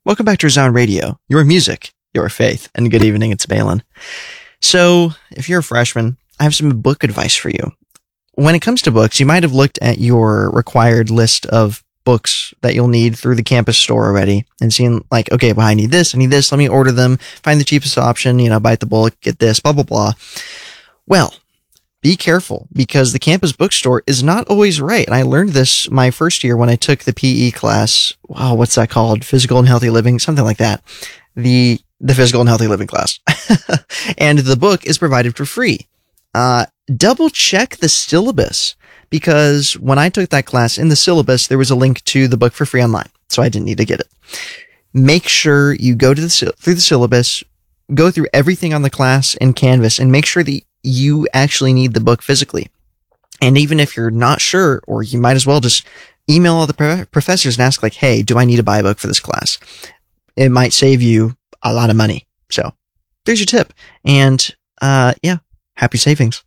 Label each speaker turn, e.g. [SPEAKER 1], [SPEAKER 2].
[SPEAKER 1] Welcome back to Resound Radio, your music, your faith, and good evening, it's Balin. So, if you're a freshman, I have some book advice for you. When it comes to books, you might have looked at your required list of books that you'll need through the campus store already and seen like, okay, well, I need this, let me order them, find the cheapest option, bite the bullet, get this, blah, blah, blah. Well, be careful, because the campus bookstore is not always right. And I learned this my first year when I took the PE class. Wow, what's that called? Physical and Healthy Living, something like that. The Physical and Healthy Living class. And the book is provided for free. Double check the syllabus, because when I took that class in the syllabus, there was a link to the book for free online. So I didn't need to get it. Make sure you go to through the syllabus, go through everything on the class in Canvas, and make sure that you actually need the book physically. And even if you're not sure, or you might as well just email all the professors and ask like, hey, do I need to buy a book for this class? It might save you a lot of money. So there's your tip. And, happy savings.